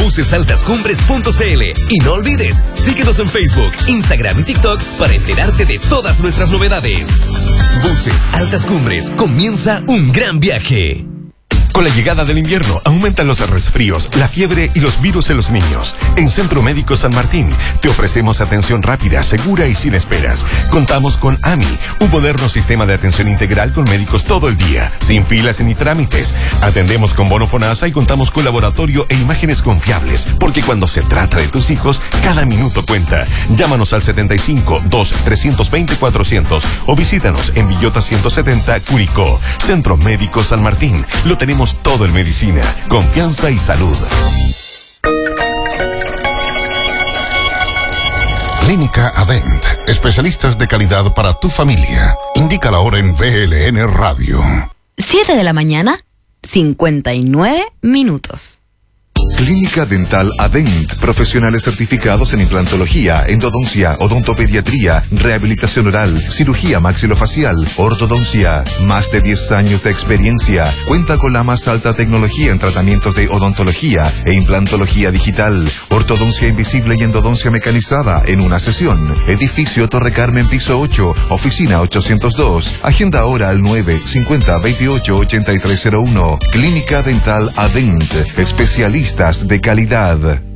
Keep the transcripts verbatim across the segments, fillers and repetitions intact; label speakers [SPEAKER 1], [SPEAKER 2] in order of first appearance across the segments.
[SPEAKER 1] buses altas cumbres punto c l. Y no olvides, síguenos en Facebook, Instagram y TikTok para enterarte de todas nuestras novedades. Buses Altas Cumbres, comienza un gran viaje.
[SPEAKER 2] Con la llegada del invierno, aumentan los resfríos, la fiebre y los virus en los niños. En Centro Médico San Martín, te ofrecemos atención rápida, segura y sin esperas. Contamos con A M I, un moderno sistema de atención integral con médicos todo el día, sin filas ni trámites. Atendemos con bono FONASA y contamos con laboratorio e imágenes confiables, porque cuando se trata de tus hijos, cada minuto cuenta. Llámanos al setenta y cinco, dos, trescientos veinte, cuatrocientos o visítanos en Villota ciento setenta, Curicó. Centro Médico San Martín, lo tenemos todo en medicina, confianza y salud.
[SPEAKER 3] Clínica Adent, especialistas de calidad para tu familia. Indica la hora en V L N Radio.
[SPEAKER 4] siete de la mañana, cincuenta y nueve minutos.
[SPEAKER 5] Clínica Dental Adent, profesionales certificados en implantología, endodoncia, odontopediatría, rehabilitación oral, cirugía maxilofacial, ortodoncia. Más de diez años de experiencia. Cuenta con la más alta tecnología en tratamientos de odontología e implantología digital, ortodoncia invisible y endodoncia mecanizada en una sesión. Edificio Torre Carmen, piso ocho, oficina ochocientos dos. Agenda ahora al nueve cincuenta veintiocho ochenta y tres cero uno. Clínica Dental Adent, especialistas de calidad.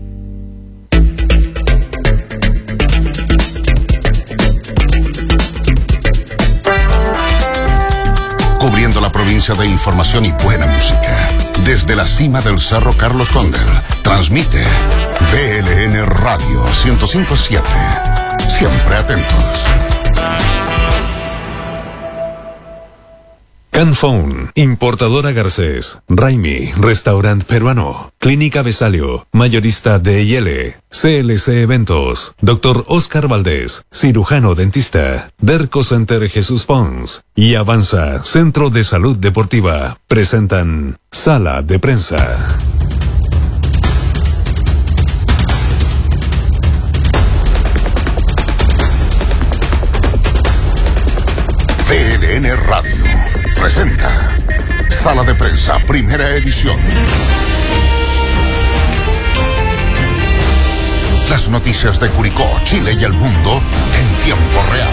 [SPEAKER 3] Cubriendo la provincia de información y buena música. Desde la cima del Cerro Carlos Condel, transmite V L N Radio ciento cinco punto siete. Siempre atentos.
[SPEAKER 6] Canphone, importadora Garcés, Raimi, restaurante peruano, Clínica Besalio, mayorista D y L, C L C Eventos, Doctor Oscar Valdés, cirujano dentista, Derco Center Jesús Pons y Avanza, Centro de Salud Deportiva, presentan Sala de Prensa.
[SPEAKER 3] V L N Radio presenta Sala de Prensa, primera edición. Las noticias de Curicó, Chile y el mundo en tiempo real.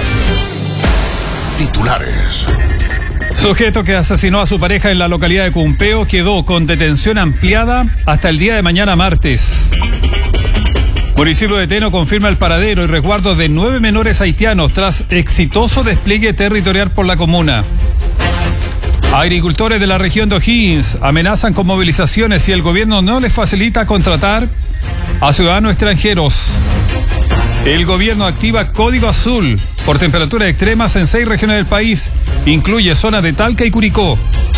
[SPEAKER 3] Titulares.
[SPEAKER 7] Sujeto que asesinó a su pareja en la localidad de Cumpeo quedó con detención ampliada hasta el día de mañana martes. Municipio de Teno confirma el paradero y resguardo de nueve menores haitianos tras exitoso despliegue territorial por la comuna. Agricultores de la región de O'Higgins amenazan con movilizaciones si el gobierno no les facilita contratar a ciudadanos extranjeros. El gobierno activa código azul por temperaturas extremas en seis regiones del país, incluye zonas de Talca y Curicó.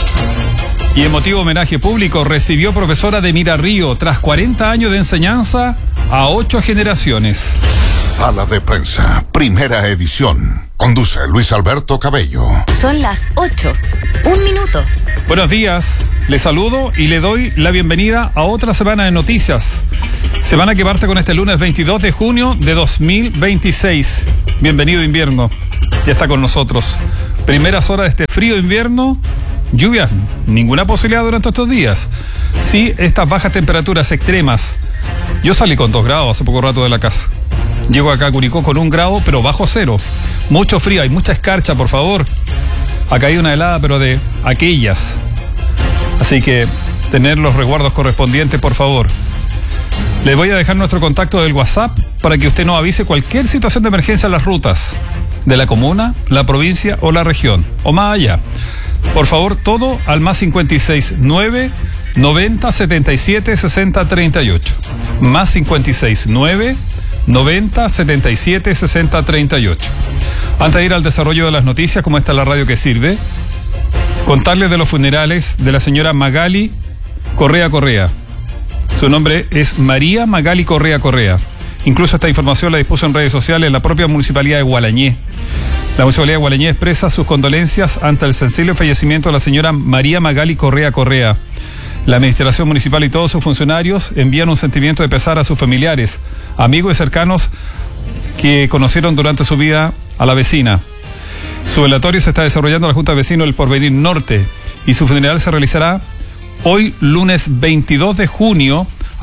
[SPEAKER 7] Y emotivo homenaje público recibió profesora de Mira Río tras cuarenta años de enseñanza a ocho generaciones.
[SPEAKER 3] Sala de Prensa, primera edición. Conduce Luis Alberto Cabello.
[SPEAKER 4] Son las ocho. Un minuto.
[SPEAKER 7] Buenos días. Les saludo y le doy la bienvenida a otra semana de noticias. Semana que parte con este lunes veintidós de junio de dos mil veintiséis. Bienvenido invierno. Ya está con nosotros. Primeras horas de este frío invierno. Lluvias, ninguna posibilidad durante estos días. Sí, estas bajas temperaturas extremas. Yo salí con dos grados hace poco rato de la casa. Llego acá a Curicó con un grado, pero bajo cero. Mucho frío, hay mucha escarcha, por favor. Ha caído una helada, pero de aquellas. Así que tener los resguardos correspondientes, por favor. Les voy a dejar nuestro contacto del WhatsApp para que usted nos avise cualquier situación de emergencia en las rutas de la comuna, la provincia o la región, o más allá. Por favor, todo al más cincuenta y seis nueve noventa setenta y siete sesenta treinta y ocho. Más cincuenta y seis nueve noventa setenta y siete sesenta treinta y ocho. Antes de ir al desarrollo de las noticias, como está la radio que sirve, contarles de los funerales de la señora Magali Correa Correa. Su nombre es María Magali Correa Correa. Incluso esta información la dispuso en redes sociales la propia municipalidad de Gualañé. La municipalidad de Gualañé expresa sus condolencias ante el sensible fallecimiento de la señora María Magali Correa Correa. La administración municipal y todos sus funcionarios envían un sentimiento de pesar a sus familiares, amigos y cercanos que conocieron durante su vida a la vecina. Su velatorio se está desarrollando en la Junta de Vecinos del Porvenir Norte y su funeral se realizará hoy lunes veintidós de junio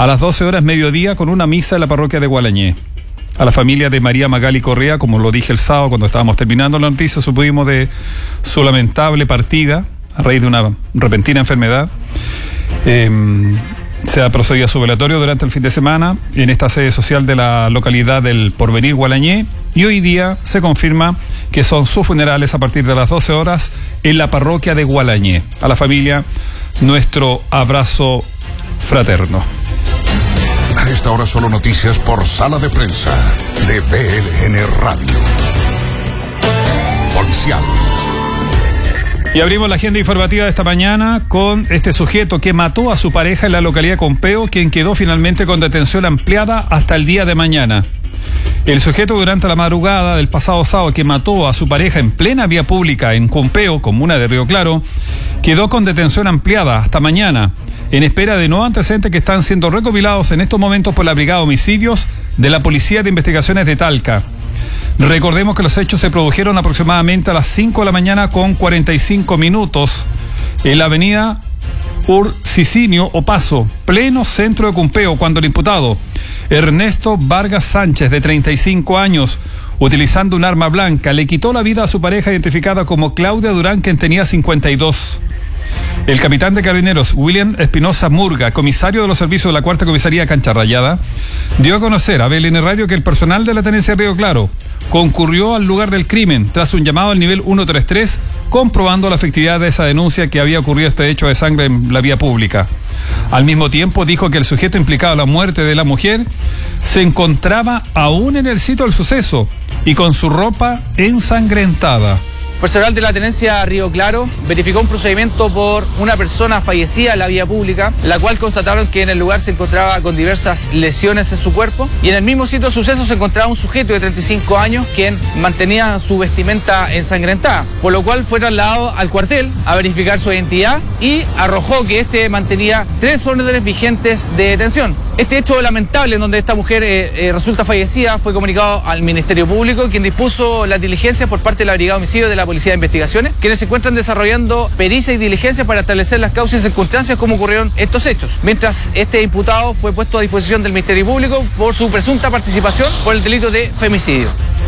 [SPEAKER 7] a las doce horas mediodía con una misa en la parroquia de Gualañé. A la familia de María Magali Correa, como lo dije el sábado cuando estábamos terminando la noticia, supimos de su lamentable partida a raíz de una repentina enfermedad. Eh, se ha procedido a su velatorio durante el fin de semana en esta sede social de la localidad del Porvenir Gualañé, y hoy día se confirma que son sus funerales a partir de las doce horas en la parroquia de Gualañé. A la familia, nuestro abrazo fraterno.
[SPEAKER 3] A esta hora solo noticias por Sala de Prensa de V L N Radio. Policial.
[SPEAKER 7] Y abrimos la agenda informativa de esta mañana con este sujeto que mató a su pareja en la localidad de Compeo, quien quedó finalmente con detención ampliada hasta el día de mañana. El sujeto durante la madrugada del pasado sábado que mató a su pareja en plena vía pública en Compeo, comuna de Río Claro, quedó con detención ampliada hasta mañana, en espera de nuevos antecedentes que están siendo recopilados en estos momentos por la Brigada de Homicidios de la Policía de Investigaciones de Talca. Recordemos que los hechos se produjeron aproximadamente a las cinco de la mañana con cuarenta y cinco minutos en la avenida Urcicinio Opaso, pleno centro de Compeo, cuando el imputado Ernesto Vargas Sánchez, de treinta y cinco años, utilizando un arma blanca, le quitó la vida a su pareja identificada como Claudia Durán, quien tenía cincuenta y dos. El capitán de Carabineros, William Espinosa Murga, comisario de los servicios de la Cuarta Comisaría Cancha Rayada, dio a conocer a V L N Radio que el personal de la Tenencia de Río Claro concurrió al lugar del crimen tras un llamado al nivel ciento treinta y tres, comprobando la efectividad de esa denuncia que había ocurrido este hecho de sangre en la vía pública. Al mismo tiempo dijo que el sujeto implicado en la muerte de la mujer se encontraba aún en el sitio del suceso y con su ropa ensangrentada.
[SPEAKER 8] Personal de la Tenencia Río Claro verificó un procedimiento por una persona fallecida en la vía pública, la cual constataron que en el lugar se encontraba con diversas lesiones en su cuerpo, y en el mismo sitio de suceso se encontraba un sujeto de treinta y cinco años quien mantenía su vestimenta ensangrentada, por lo cual fue trasladado al cuartel a verificar su identidad y arrojó que este mantenía tres órdenes vigentes de detención. Este hecho lamentable en donde esta mujer eh, eh, resulta fallecida fue comunicado al Ministerio Público, quien dispuso las diligencias por parte de la Brigada de Homicidios de la Policía de Investigaciones, quienes se encuentran desarrollando pericia y diligencias para establecer las causas y circunstancias como ocurrieron estos hechos, mientras este imputado fue puesto a disposición del Ministerio Público por su presunta participación por el delito de femicidio.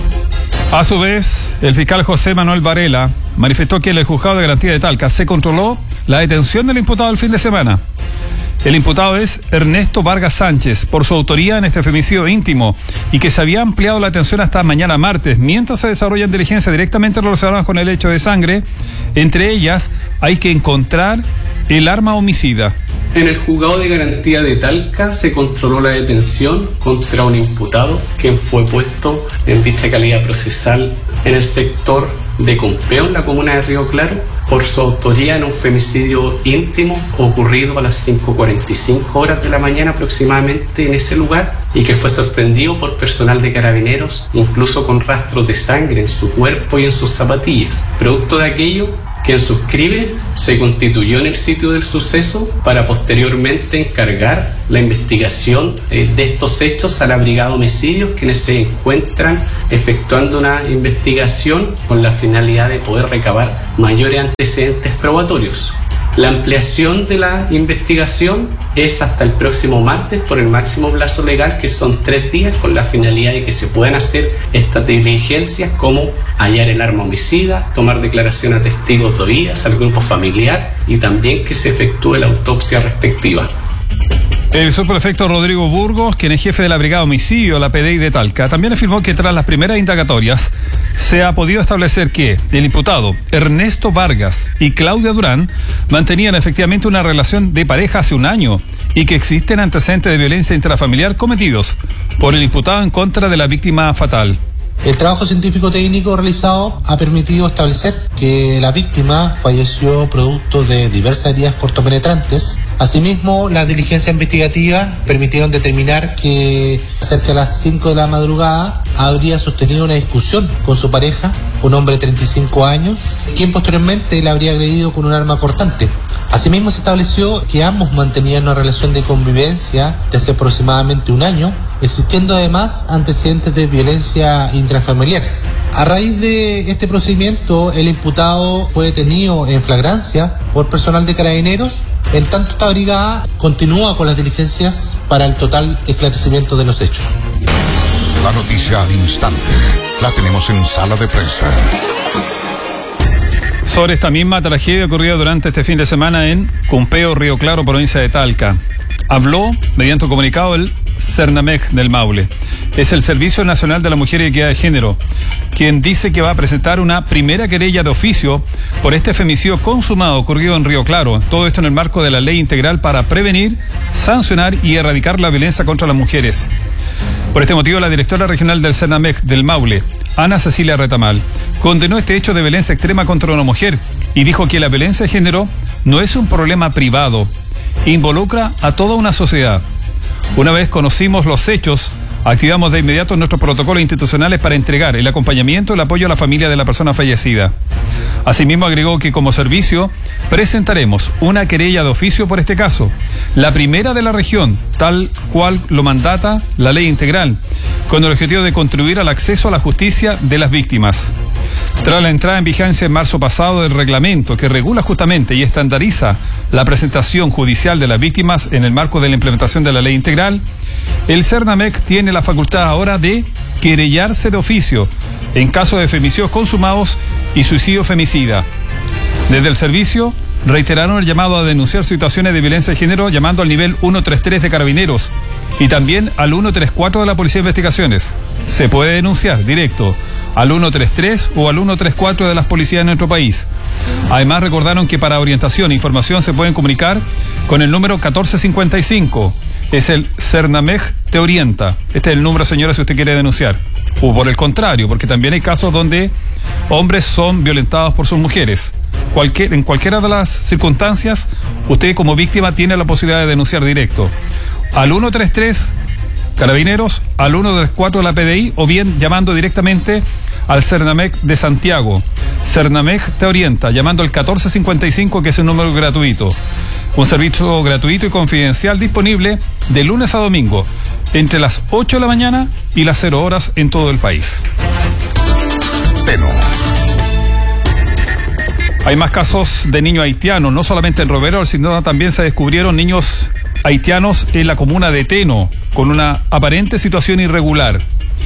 [SPEAKER 7] A su vez, el fiscal José Manuel Varela manifestó que en el juzgado de garantía de Talca se controló la detención del imputado el fin de semana. El imputado es Ernesto Vargas Sánchez, por su autoría en este femicidio íntimo, y que se había ampliado la detención hasta mañana martes, mientras se desarrollan diligencias directamente relacionadas con el hecho de sangre. Entre ellas, hay que encontrar el arma homicida.
[SPEAKER 9] En el juzgado de garantía de Talca se controló la detención contra un imputado, quien fue puesto en dicha calidad procesal en el sector de Compeo, en la comuna de Río Claro, por su autoría en un femicidio íntimo ocurrido a las cinco cuarenta y cinco horas de la mañana aproximadamente en ese lugar, y que fue sorprendido por personal de Carabineros, incluso con rastros de sangre en su cuerpo y en sus zapatillas. Producto de aquello, quien suscribe se constituyó en el sitio del suceso para posteriormente encargar la investigación eh, de estos hechos a la Brigada de Homicidios, quienes se encuentran efectuando una investigación con la finalidad de poder recabar mayores antecedentes probatorios. La ampliación de la investigación es hasta el próximo martes por el máximo plazo legal, que son tres días, con la finalidad de que se puedan hacer estas diligencias como hallar el arma homicida, tomar declaración a testigos de oídas, al grupo familiar, y también que se efectúe la autopsia respectiva.
[SPEAKER 7] El subprefecto Rodrigo Burgos, quien es jefe de la Brigada de Homicidio, la P D I de Talca, también afirmó que tras las primeras indagatorias se ha podido establecer que el imputado Ernesto Vargas y Claudia Durán mantenían efectivamente una relación de pareja hace un año y que existen antecedentes de violencia intrafamiliar cometidos por el imputado en contra de la víctima fatal.
[SPEAKER 10] El trabajo científico técnico realizado ha permitido establecer que la víctima falleció producto de diversas heridas cortopenetrantes. Asimismo, las diligencias investigativas permitieron determinar que cerca de las cinco de la madrugada habría sostenido una discusión con su pareja, un hombre de treinta y cinco años, quien posteriormente le habría agredido con un arma cortante. Asimismo, se estableció que ambos mantenían una relación de convivencia de hace aproximadamente un año, existiendo además antecedentes de violencia intrafamiliar. A raíz de este procedimiento, el imputado fue detenido en flagrancia por personal de Carabineros. En tanto, esta brigada continúa con las diligencias para el total esclarecimiento de los hechos.
[SPEAKER 3] La noticia al instante la tenemos en Sala de Prensa.
[SPEAKER 7] Sobre esta misma tragedia ocurrida durante este fin de semana en Cumpeo, Río Claro, provincia de Talca, habló mediante un comunicado el Cernamec del Maule. Es el Servicio Nacional de la Mujer y Equidad de Género, quien dice que va a presentar una primera querella de oficio por este femicidio consumado ocurrido en Río Claro. Todo esto en el marco de la Ley Integral para prevenir, sancionar y erradicar la violencia contra las mujeres. Por este motivo, la directora regional del Cernamec del Maule, Ana Cecilia Retamal, condenó este hecho de violencia extrema contra una mujer y dijo que la violencia de género no es un problema privado, involucra a toda una sociedad. Una vez conocimos los hechos, activamos de inmediato nuestros protocolos institucionales para entregar el acompañamiento y el apoyo a la familia de la persona fallecida. Asimismo, agregó que como servicio presentaremos una querella de oficio por este caso, la primera de la región, tal cual lo mandata la Ley Integral, con el objetivo de contribuir al acceso a la justicia de las víctimas. Tras la entrada en vigencia en marzo pasado del reglamento que regula justamente y estandariza la presentación judicial de las víctimas en el marco de la implementación de la Ley Integral, el Cernamec tiene la facultad ahora de querellarse de oficio en caso de femicidios consumados y suicidio femicida. Desde el servicio reiteraron el llamado a denunciar situaciones de violencia de género llamando al nivel ciento treinta y tres de Carabineros y también al ciento treinta y cuatro de la Policía de Investigaciones. Se puede denunciar directo al ciento treinta y tres o al ciento treinta y cuatro de las policías de nuestro país. Además, recordaron que para orientación e información se pueden comunicar con el número catorce cincuenta y cinco. Es el Cernamec te orienta. Este es el número, señora, si usted quiere denunciar. O por el contrario, porque también hay casos donde hombres son violentados por sus mujeres. Cualquier, en cualquiera de las circunstancias, usted como víctima tiene la posibilidad de denunciar directo al ciento treinta y tres Carabineros, al ciento treinta y cuatro de la P D I o bien llamando directamente al Cernamec de Santiago. Cernamec te orienta, llamando al catorce cincuenta y cinco, que es un número gratuito. Un servicio gratuito y confidencial disponible de lunes a domingo, entre las ocho de la mañana y las cero horas en todo el país.
[SPEAKER 3] Teno.
[SPEAKER 7] Hay más casos de niños haitianos, no solamente en Roberol, sino también se descubrieron niños haitianos en la comuna de Teno, con una aparente situación irregular.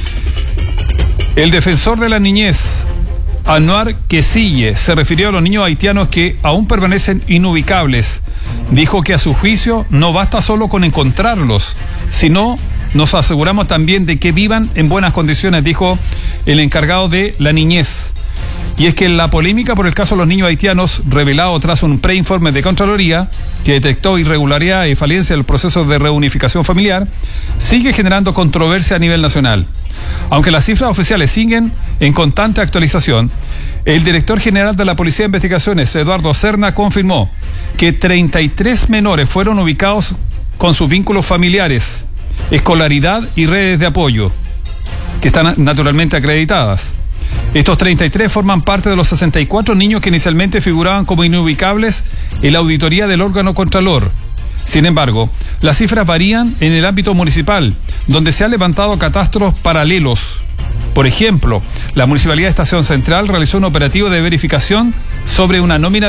[SPEAKER 7] El defensor de la niñez, Anuar Quesille, se refirió a los niños haitianos que aún permanecen inubicables. Dijo que a su juicio no basta solo con encontrarlos, sino nos aseguramos también de que vivan en buenas condiciones, dijo el encargado de la niñez. Y es que la polémica por el caso de los niños haitianos, revelado tras un preinforme de Contraloría que detectó irregularidad y falencia del proceso de reunificación familiar, sigue generando controversia a nivel nacional. Aunque las cifras oficiales siguen en constante actualización, el director general de la Policía de Investigaciones, Eduardo Serna, confirmó que treinta y tres menores fueron ubicados con sus vínculos familiares, escolaridad y redes de apoyo, que están naturalmente acreditadas. Estos treinta y tres forman parte de los sesenta y cuatro niños que inicialmente figuraban como inubicables en la auditoría del órgano Contralor. Sin embargo, las cifras varían en el ámbito municipal, donde se han levantado catastros paralelos. Por ejemplo, la Municipalidad de Estación Central realizó un operativo de verificación sobre una nómina